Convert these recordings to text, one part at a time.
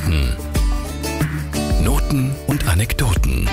Noten und Anekdoten.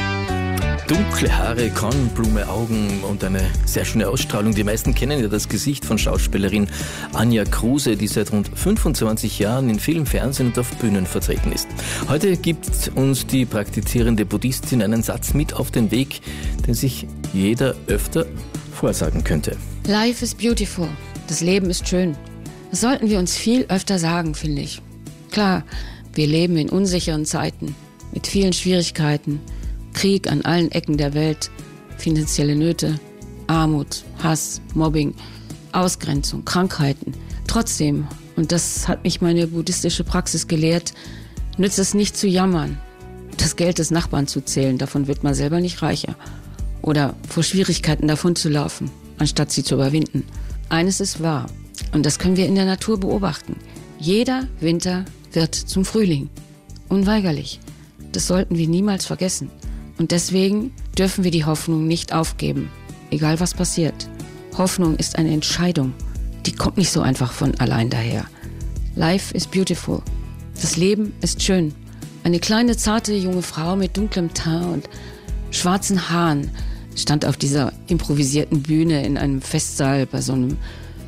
Dunkle Haare, Kornblume, Augen und eine sehr schöne Ausstrahlung. Die meisten kennen ja das Gesicht von Schauspielerin Anja Kruse, die seit rund 25 Jahren in Film, Fernsehen und auf Bühnen vertreten ist. Heute gibt uns die praktizierende Buddhistin einen Satz mit auf den Weg, den sich jeder öfter vorsagen könnte. Life is beautiful. Das Leben ist schön. Das sollten wir uns viel öfter sagen, finde ich. Klar, wir leben in unsicheren Zeiten, mit vielen Schwierigkeiten, Krieg an allen Ecken der Welt, finanzielle Nöte, Armut, Hass, Mobbing, Ausgrenzung, Krankheiten. Trotzdem, und das hat mich meine buddhistische Praxis gelehrt, nützt es nicht zu jammern, das Geld des Nachbarn zu zählen, davon wird man selber nicht reicher. Oder vor Schwierigkeiten davon zu laufen, anstatt sie zu überwinden. Eines ist wahr, und das können wir in der Natur beobachten. Jeder Winter wird zum Frühling. Unweigerlich. Das sollten wir niemals vergessen. Und deswegen dürfen wir die Hoffnung nicht aufgeben, egal was passiert. Hoffnung ist eine Entscheidung. Die kommt nicht so einfach von allein daher. Life is beautiful. Das Leben ist schön. Eine kleine, zarte, junge Frau mit dunklem Teint und schwarzen Haaren stand auf dieser improvisierten Bühne in einem Festsaal bei so einem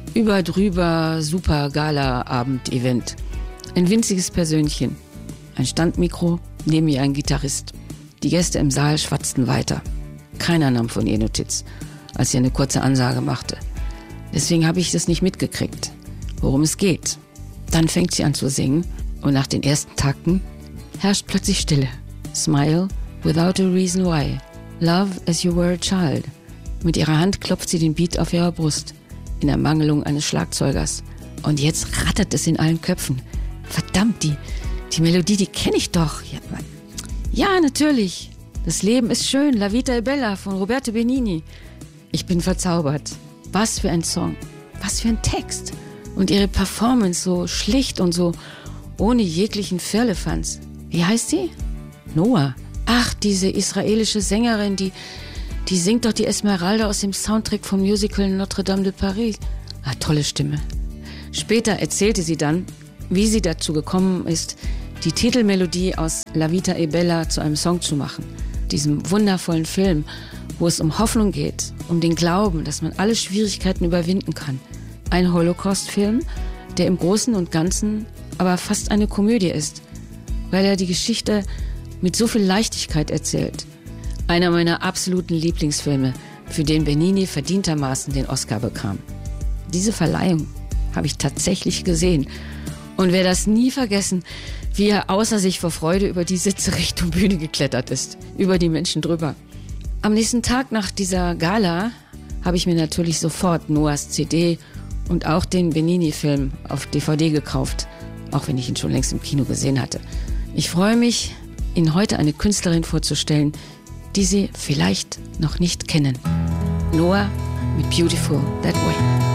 überdrüber super Gala-Abend-Event. Ein winziges Persönchen. Ein Standmikro, neben ihr ein Gitarrist. Die Gäste im Saal schwatzten weiter. Keiner nahm von ihr Notiz, als sie eine kurze Ansage machte. Deswegen habe ich das nicht mitgekriegt, worum es geht. Dann fängt sie an zu singen und nach den ersten Takten herrscht plötzlich Stille. Smile without a reason why. Love as you were a child. Mit ihrer Hand klopft sie den Beat auf ihrer Brust, in Ermangelung eines Schlagzeugers. Und jetzt rattert es in allen Köpfen. Verdammt, die Melodie, die kenne ich doch. Ja, natürlich. Das Leben ist schön. La Vita è Bella von Roberto Benigni. Ich bin verzaubert. Was für ein Song. Was für ein Text. Und ihre Performance so schlicht und so ohne jeglichen Firlefanz. Wie heißt sie? Noah. Ach, diese israelische Sängerin, die singt doch die Esmeralda aus dem Soundtrack vom Musical Notre Dame de Paris. Ah, tolle Stimme. Später erzählte sie dann, wie sie dazu gekommen ist, die Titelmelodie aus La Vita è Bella zu einem Song zu machen. Diesem wundervollen Film, wo es um Hoffnung geht, um den Glauben, dass man alle Schwierigkeiten überwinden kann. Ein Holocaust-Film, der im Großen und Ganzen aber fast eine Komödie ist, weil er die Geschichte mit so viel Leichtigkeit erzählt. Einer meiner absoluten Lieblingsfilme, für den Benigni verdientermaßen den Oscar bekam. Diese Verleihung habe ich tatsächlich gesehen und werde das nie vergessen, wie er außer sich vor Freude über die Sitze Richtung Bühne geklettert ist, über die Menschen drüber. Am nächsten Tag nach dieser Gala habe ich mir natürlich sofort Noahs CD und auch den Benigni-Film auf DVD gekauft, auch wenn ich ihn schon längst im Kino gesehen hatte. Ich freue mich, Ihnen heute eine Künstlerin vorzustellen, die Sie vielleicht noch nicht kennen. Noah mit Beautiful That Way.